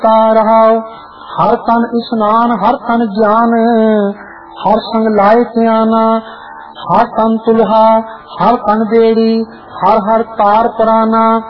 रहाओ। हर तन स्नान हर तन ज्ञान, हर संग लाए त्याना। हर तन तुल्हा हर तन बेड़ी, हर हर तार पराना।